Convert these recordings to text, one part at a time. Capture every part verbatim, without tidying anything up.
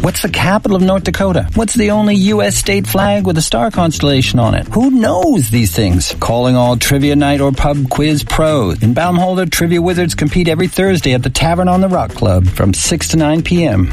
What's the capital of North Dakota? What's the only U S state flag with a star constellation on it? Who knows these things? Calling all Trivia Night or Pub Quiz pros. In Baumholder, Trivia Wizards compete every Thursday at the Tavern on the Rock Club from six to nine p.m.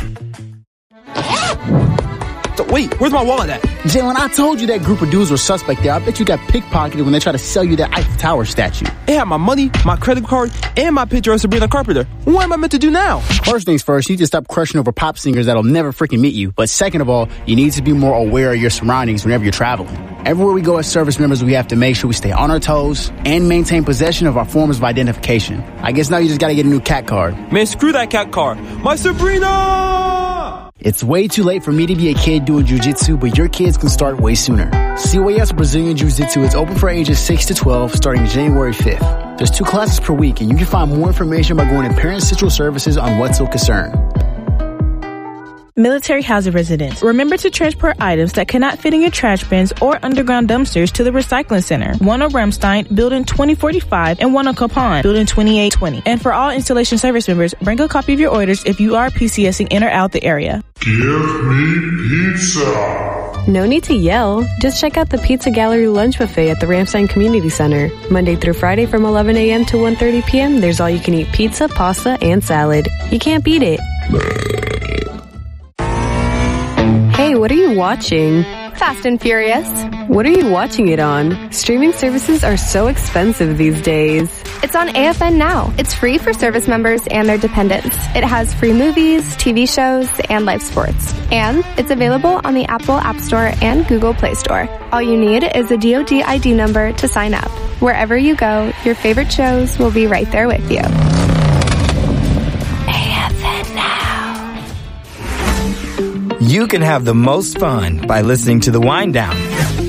So, wait, where's my wallet at? Jalen, I told you that group of dudes were suspect there. I bet you got pickpocketed when they tried to sell you that Eiffel Tower statue. It had my money, my credit card, and my picture of Sabrina Carpenter. What am I meant to do now? First things first, you need to stop crushing over pop singers that'll never freaking meet you. But second of all, you need to be more aware of your surroundings whenever you're traveling. Everywhere we go as service members, we have to make sure we stay on our toes and maintain possession of our forms of identification. I guess now you just gotta get a new cat card. Man, screw that cat card. My Sabrina! It's way too late for me to be a kid doing jiu-jitsu, but your kids can start way sooner. C O A S Brazilian Jiu-Jitsu is open for ages six to twelve starting January fifth. There's two classes per week, and you can find more information by going to Parent Central Services on What's So Concern. Military housing residents, remember to transport items that cannot fit in your trash bins or underground dumpsters to the recycling center. One on Ramstein, building twenty forty-five, and one on Capon, building twenty-eight twenty. And for all installation service members, bring a copy of your orders if you are PCSing in or out the area. Give me pizza. No need to yell. Just check out the Pizza Gallery lunch buffet at the Ramstein Community Center. Monday through Friday from eleven a.m. to one thirty p.m. There's all you can eat pizza, pasta, and salad. You can't beat it. Hey, what are you watching? Fast and Furious. What are you watching it on? Streaming services are so expensive these days. It's on A F N now. It's free for service members and their dependents. It has free movies, T V shows, and live sports. And it's available on the Apple App Store and Google Play Store. All you need is a D O D I D number to sign up. Wherever you go, your favorite shows will be right there with you. You can have the most fun by listening to The Wind Down